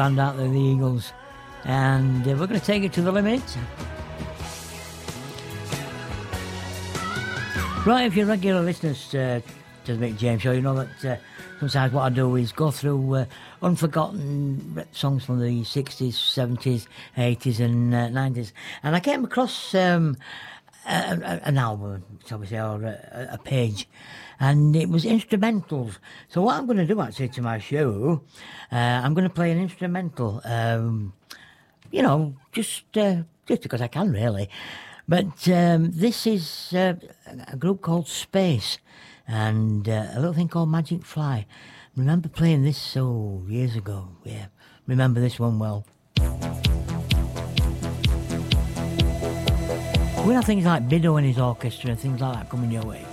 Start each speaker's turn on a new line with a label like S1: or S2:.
S1: And out there, the Eagles. And we're going to take it to the limit. Right, if you're regular listeners to the Mick James Show, you know that sometimes what I do is go through unforgotten songs from the 60s, 70s, 80s and 90s. And I came across an album, shall we say, or a page, and it was instrumentals. So what I'm going to do actually to my show, I'm going to play an instrumental, just because I can really. But this is a group called Space and a little thing called Magic Fly. Remember playing this years ago. Yeah, remember this one well. We have things like Bido and his orchestra and things like that coming your way.